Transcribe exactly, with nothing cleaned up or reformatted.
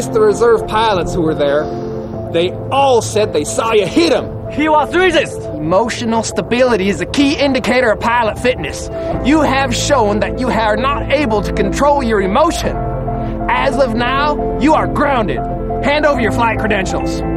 asked the reserve pilots who were there. They all said they saw you hit him. He was resist. Emotional stability is a key indicator of pilot fitness. You have shown that you are not able to control your emotion. As of now, you are grounded. Hand over your flight credentials.